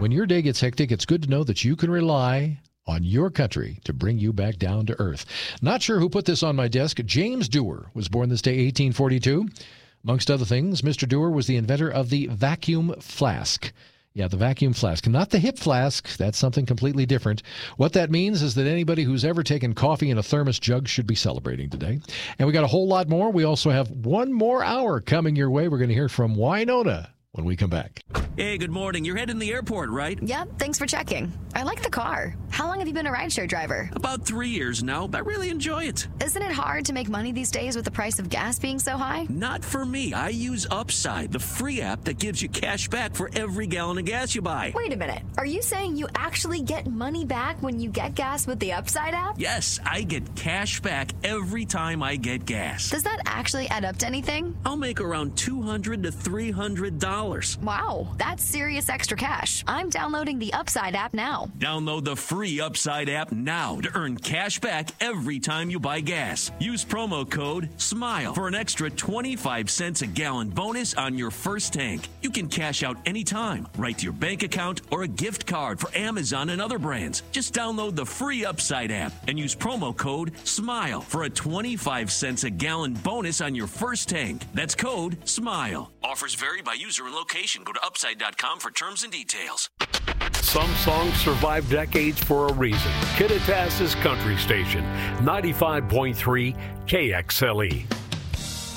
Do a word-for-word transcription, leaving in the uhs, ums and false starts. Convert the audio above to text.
When your day gets hectic, it's good to know that you can rely on your country to bring you back down to earth. Not sure who put this on my desk. James Dewar was born this day, eighteen forty-two. Amongst other things, Mister Dewar was the inventor of the vacuum flask. Yeah, the vacuum flask, not the hip flask. That's something completely different. What that means is that anybody who's ever taken coffee in a thermos jug should be celebrating today. And we got a whole lot more. We also have one more hour coming your way. We're going to hear from Winona when we come back. Hey, good morning. You're heading to the airport, right? Yep, thanks for checking. I like the car. How long have you been a rideshare driver? About three years now. I really enjoy it. Isn't it hard to make money these days with the price of gas being so high? Not for me. I use Upside, the free app that gives you cash back for every gallon of gas you buy. Wait a minute. Are you saying you actually get money back when you get gas with the Upside app? Yes, I get cash back every time I get gas. Does that actually add up to anything? I'll make around two hundred to three hundred dollars. Wow, that's serious extra cash. I'm downloading the Upside app now. Download the free Upside app now to earn cash back every time you buy gas. Use promo code SMILE for an extra twenty-five cents a gallon bonus on your first tank. You can cash out anytime, right to your bank account or a gift card for Amazon and other brands. Just download the free Upside app and use promo code SMILE for a twenty-five cents a gallon bonus on your first tank. That's code SMILE. Offers vary by user and location. Go to upside dot com for terms and details. Some songs survive decades for a reason. Kittitas's Country Station, ninety-five point three K X L E.